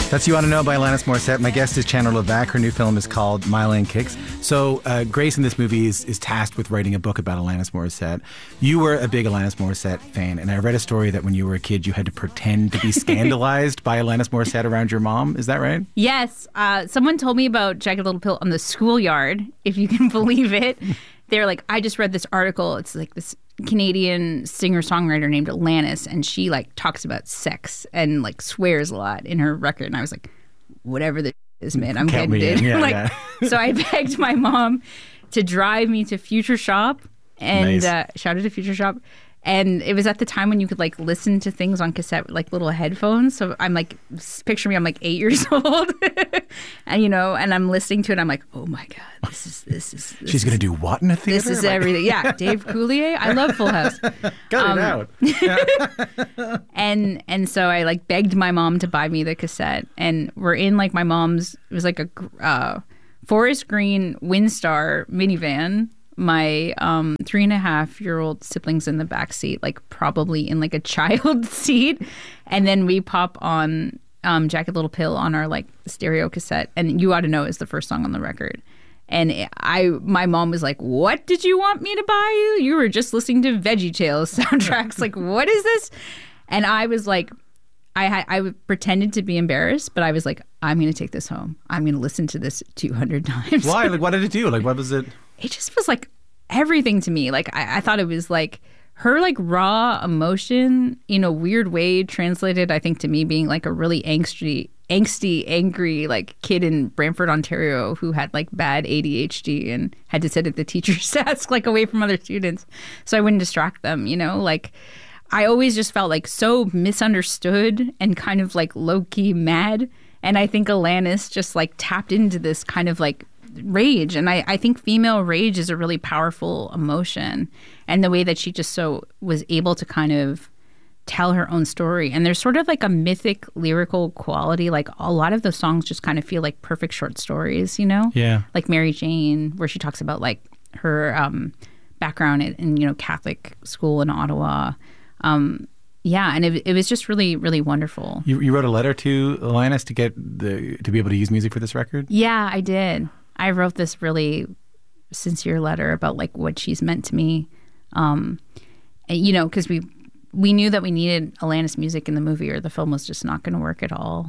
That's You Ought to Know by Alanis Morissette. My guest is Chandler Levac. Her new film is called My Lane Kicks. So Grace in this movie is tasked with writing a book about Alanis Morissette. You were a big Alanis Morissette fan, and I read a story that when you were a kid, you had to pretend to be scandalized by Alanis Morissette around your mom. Is that right? Yes. Someone told me about Jagged Little Pill on the schoolyard, if you can believe it. They're like, I just read this article. It's like this Canadian singer-songwriter named Alanis, and she like talks about sex and like swears a lot in her record. And I was like, whatever this is, man, I'm getting it. Yeah. So I begged my mom to drive me to Future Shop, and Nice. shouted to Future Shop. And it was at the time when you could like listen to things on cassette with like little headphones. So I'm like, picture me, I'm like 8 years old, and and I'm listening to it. I'm like, oh my god, this is. She's going to do what in a theater? This is everything. Yeah, Dave Coulier. I love Full House. Cut it out. And so I like begged my mom to buy me the cassette, and we're in like my mom's. It was like a forest green Windstar minivan. My 3.5-year-old siblings in the back seat, like probably in like a child seat, and then we pop on Jagged Little Pill on our like stereo cassette, and You Ought to Know is the first song on the record. And my mom was like, "What did you want me to buy you? You were just listening to VeggieTales soundtracks. Like, what is this?" And I was like, I pretended to be embarrassed, but I was like, I'm going to take this home. I'm going to listen to this 200 times. Why? Like, what did it do? Like, what was it? It just was like everything to me. Like I thought it was like her like raw emotion in a weird way translated, I think, to me being like a really angsty, angry like kid in Brantford, Ontario who had like bad ADHD and had to sit at the teacher's desk like away from other students so I wouldn't distract them, like I always just felt like so misunderstood and kind of like low-key mad. And I think Alanis just like tapped into this kind of like rage. And I think female rage is a really powerful emotion. And the way that she just so was able to kind of tell her own story. And there's sort of like a mythic lyrical quality. Like a lot of those songs just kind of feel like perfect short stories, Yeah. Like Mary Jane, where she talks about like her background in Catholic school in Ottawa. Yeah, and it was just really, really wonderful. You wrote a letter to Alanis to get to be able to use music for this record? Yeah, I did. I wrote this really sincere letter about like what she's meant to me. And, because we knew that we needed Alanis music in the movie or the film was just not going to work at all.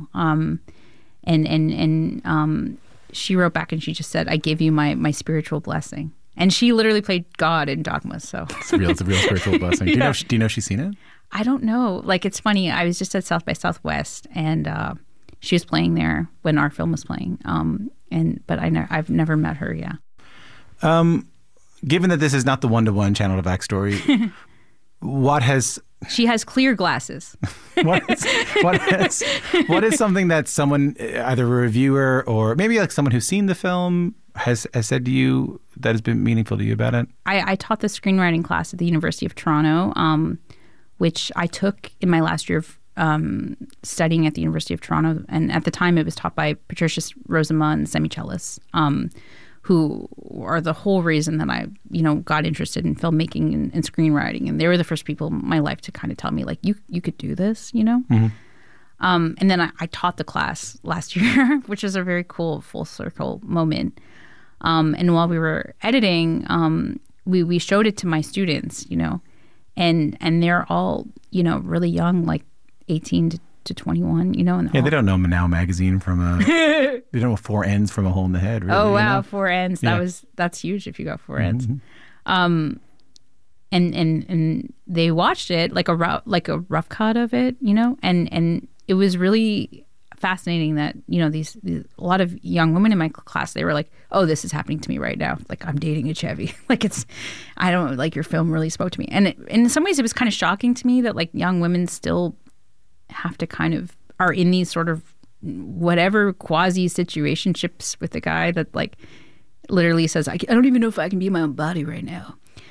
And she wrote back and she just said, "I give you my spiritual blessing." And she literally played God in Dogma. So It's a real spiritual blessing. Yeah. Do you know she's seen it? I don't know. Like, it's funny. I was just at South by Southwest, and she was playing there when our film was playing. But I've never met her. Yeah. Given that this is not the one-to-one Chandler Levac story, what has She has clear glasses. what is something that someone, either a reviewer or maybe like someone who's seen the film, has said to you that has been meaningful to you about it? I taught the screenwriting class at the University of Toronto, which I took in my last year of studying at the University of Toronto. And at the time, it was taught by Patricia Rosema and semicellists, who are the whole reason that I, got interested in filmmaking and screenwriting. And they were the first people in my life to kind of tell me, like, you could do this, Mm-hmm. And then I taught the class last year, which is a very cool full circle moment. And while we were editing, we showed it to my students, and they're all, really young, like 18 to 21, and Yeah, they don't know Now magazine from they don't know 4 N's from a hole in the head. Really, oh wow, 4 N's. Yeah. That's huge if you got 4 N's. Mm-hmm. And they watched it like a rough cut of it, and it was really fascinating that these a lot of young women in my class, they were like, "Oh, this is happening to me right now. Like I'm dating a Chevy. Like I don't like your film really spoke to me." And in some ways, it was kind of shocking to me that like young women still have to kind of are in these sort of whatever quasi situationships with a guy that like literally says, I don't even know if I can be in my own body right now.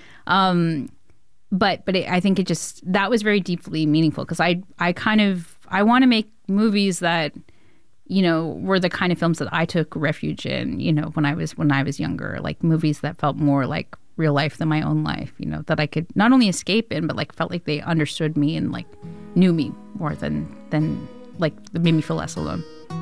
But I think it just, that was very deeply meaningful because I want to make movies that, were the kind of films that I took refuge in, when I was younger, like movies that felt more like real life than my own life, that I could not only escape in, but like felt like they understood me and like knew me more than like made me feel less alone.